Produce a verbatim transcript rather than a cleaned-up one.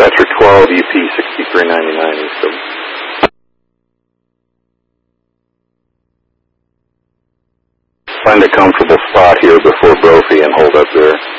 Dispatcher twelve, U P sixty-three ninety-nine. So find a comfortable spot here before Brophy and hold up there.